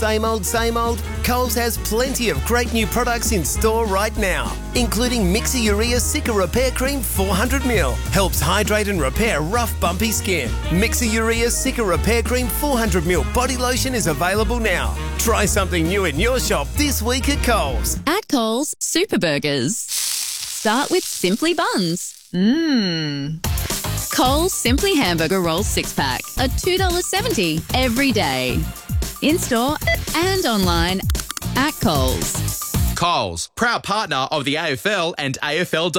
Same old? Coles has plenty of great new products in store right now, including Mixer Urea Cica Repair Cream 400ml. Helps hydrate and repair rough, bumpy skin. Mixer Urea Cica Repair Cream 400ml body lotion is available now. Try something new in your shop this week at Coles. At Coles, Super Burgers. Start with Simply Buns. Coles Simply Hamburger Rolls 6-pack are $2.70 every day. In-store and online at Coles. Coles, proud partner of the AFL and AFL.